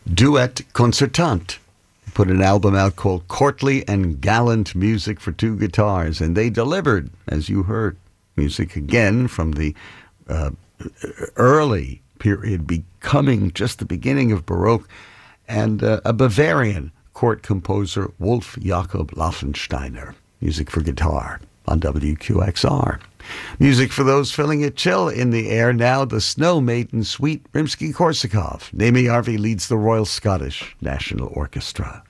Duet Concertant put an album out called Courtly and Gallant Music for Two Guitars, and they delivered, as you heard, music again from the early period, becoming just the beginning of Baroque, and a Bavarian court composer, Wolf Jakob Laffensteiner. Music for guitar on WQXR. Music for those feeling a chill in the air now, the Snow Maiden Suite, Rimsky-Korsakov. Naomi Arvey leads the Royal Scottish National Orchestra.